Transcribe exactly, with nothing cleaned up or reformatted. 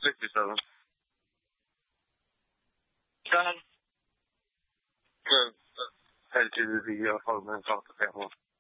sixty-seven. John? Good. Head to the uh, phone and talk to family.